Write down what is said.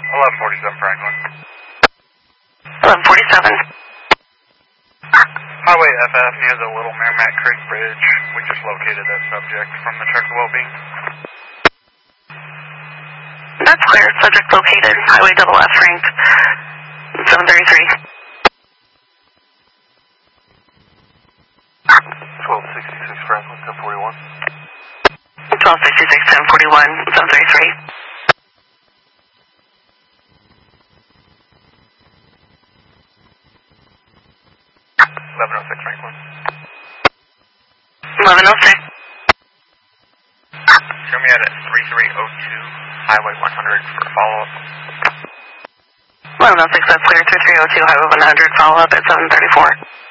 1147 Franklin. 1147. Highway FF near the Little Merrimack Creek Bridge. We just located that subject from the Trucker Wellbeing. That's clear. Subject located. Highway FF Frank. 733. 1266 Franklin, 1041. 1266, 1041, 733. 1106 Franklin. 1106. Show me at 3302 Highway 100 for a follow-up. 1106, that's clear. 3302 Highway 100, follow-up at 734.